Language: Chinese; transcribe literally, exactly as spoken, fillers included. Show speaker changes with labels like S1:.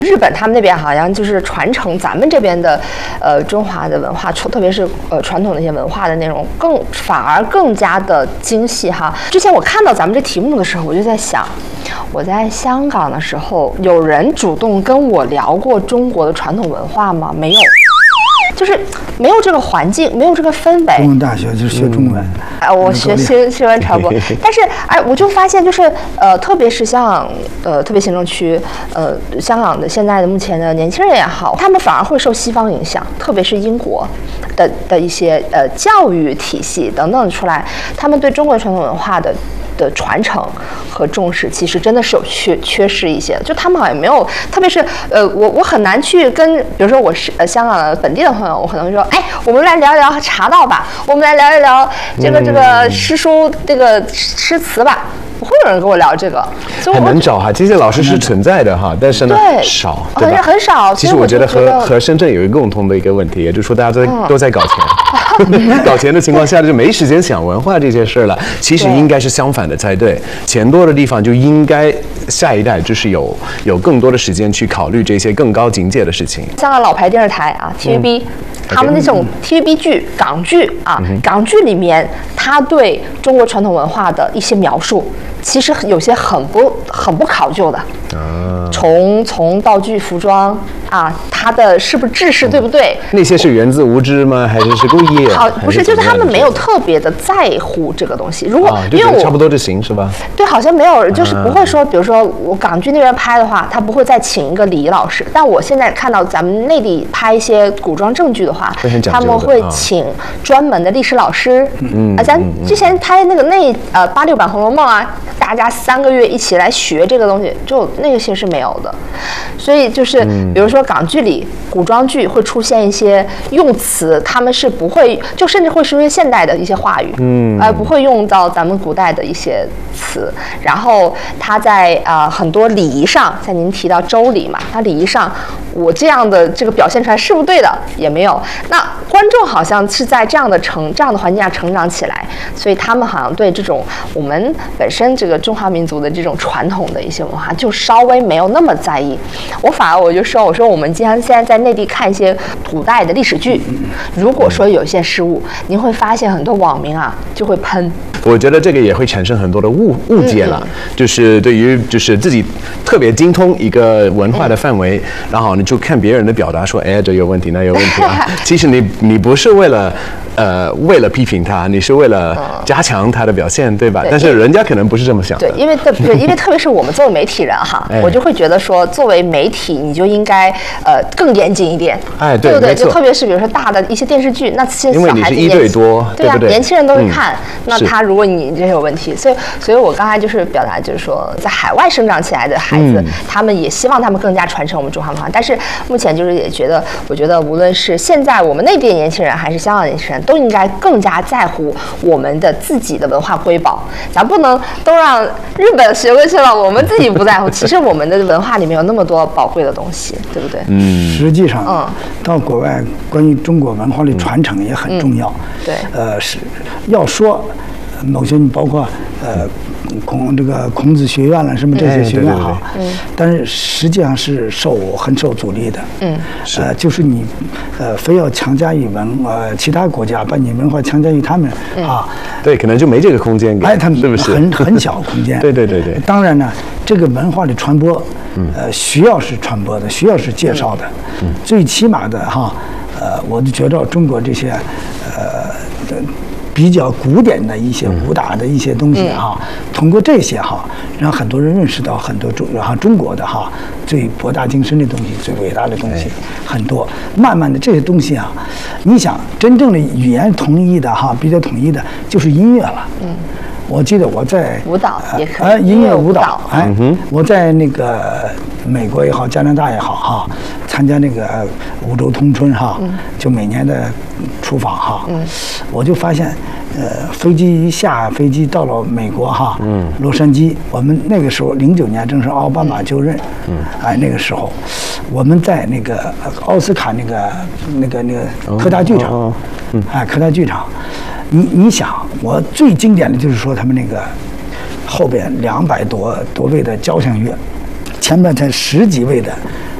S1: 日本他们那边好像就是传承咱们这边的，呃，中华的文化，特别是呃传统的一些文化的内容，更反而更加的精细哈。之前我看到咱们这题目的时候，我就在想，我在香港的时候，有人主动跟我聊过中国的传统文化吗？没有。就是没有这个环境，没有这个氛围。
S2: 中文大学就是学中文，
S1: 哎、嗯，我学新新闻传播，但是哎，我就发现就是呃，特别是像呃，特别行政区呃，香港的现在的目前的年轻人也好，他们反而会受西方影响，特别是英国的的一些呃教育体系等等出来，他们对中国传统文化的。的传承和重视，其实真的是有缺缺失一些。就他们好像没有，特别是呃，我我很难去跟，比如说我是呃香港的本地的朋友，我可能会说，哎，我们来聊一聊茶道吧，我们来聊一聊这个这个诗书这个诗词吧。不会有人跟我聊这个，所以
S3: 很难找哈。这些老师是存在的哈，但是呢少，对吧？
S1: 很少。
S3: 其实我觉得和和深圳有一个共同的一个问题，也就是说大家都在、嗯、都在搞钱，搞钱的情况下就没时间想文化这些事了。其实应该是相反的才对，钱多的地方就应该下一代就是有有更多的时间去考虑这些更高境界的事情。
S1: 香港老牌电视台啊 ，T V B、嗯。他们那种 T V B 剧、港剧啊，嗯、港剧里面，他对中国传统文化的一些描述，其实有些很不很不考究的。啊，从从道具、服装啊，它的是不是制式对不对？
S3: 嗯、那些是源自无知吗？还是是故意？
S1: 好，不是，就是他们没有特别的在乎这个东西。如果、啊、
S3: 因为我差不多就行是吧？
S1: 对，好像没有，就是不会说，比如说我港剧那边拍的话，他不会再请一个礼仪老师。但我现在看到咱们内地拍一些古装正剧的话，他们会请专门的历史老师。嗯啊，咱之前拍那个那呃八六版《红楼梦》啊，大家三个月一起来学这个东西，就那些是没有的。所以就是比如说港剧里古装剧会出现一些用词，他们是不会，就甚至会说一些现代的一些话语，嗯，而不会用到咱们古代的一些词。然后他在啊、呃、很多礼仪上，像您提到周礼嘛，他礼仪上我这样的这个表现出来是不是对的也没有。那观众好像是在这样的成这样的环境下成长起来，所以他们好像对这种我们本身这个中华民族的这种传统的一些文化就稍微没有那么在意。我反而我就说，我说我们经常现在在内地看一些古代的历史剧，如果说有些失误，您会发现很多网民啊就会喷。
S3: 我觉得这个也会产生很多的误误解了，嗯、就是对于就是自己特别精通一个文化的范围，嗯、然后你就看别人的表达说，哎，这有问题，那有问题啊。其实你你不是为了呃为了批评他，你是为了加强他的表现，对吧？对，但是人家可能不是这么想的。
S1: 对，因为对，因为特别是我们作为媒体人哈，哎、我就会觉得说，作为媒体你就应该呃更严谨一点，
S3: 哎，对，
S1: 对不对？
S3: 没错。
S1: 就特别是比如说大的一些电视剧，那些
S3: 因为你是一对多，
S1: 对啊，
S3: 对不对？
S1: 年轻人都会看，
S3: 嗯、
S1: 那他如果你这有问题，所以所以我刚才就是表达就是说，在海外生长起来的孩子，嗯、他们也希望他们更加传承我们中华文化，但是目前就是也觉得，我觉得无论是现在我们内地的年轻人，还是香港的年轻人，都应该更加在乎我们的自己的文化瑰宝，咱不能都让日本学过去了，我们自己不在乎。其实我们的文化里面有那么多宝贵的东西，对不对？
S2: 嗯，实际上，嗯，到国外关于中国文化的传承也很重要。
S1: 嗯、对，
S2: 呃，是要说某些，包括呃孔这个孔子学院了什么这些学院哈，
S1: 嗯，对对对，
S2: 但是实际上是受很受阻力的。
S1: 嗯，
S2: 是，呃，就是你呃非要强加于文呃其他国家把你文化强加于他们、嗯、啊，
S3: 对，可能就没这个空间给，
S2: 哎，他们
S3: 是不是
S2: 很很小空间？
S3: 对对对对。
S2: 当然呢，这个文化的传播，呃，需要是传播的，需要是介绍的，嗯，最起码的哈，呃，我就觉得中国这些呃。比较古典的一些武打的一些东西哈，嗯、通过这些哈，让很多人认识到很多中哈中国的哈最博大精深的东西、最伟大的东西很多。慢慢的这些东西啊，你想真正的语言统一的哈，比较统一的就是音乐了。嗯，我记得我在
S1: 舞蹈也可以，
S2: 呃，音乐舞蹈，哎，嗯、我在那个美国也好，加拿大也好哈，参加那个五洲通春哈，嗯、就每年的出访哈，嗯、我就发现，呃，飞机一下飞机到了美国哈，嗯、洛杉矶，我们那个时候零九年正是奥巴马就任，嗯、哎，那个时候我们在那个奥斯卡那个那个那个科大剧场，哦哦嗯、哎，科大剧场。你你想，我最经典的就是说他们那个后边两百多多位的交响乐，前面才十几位的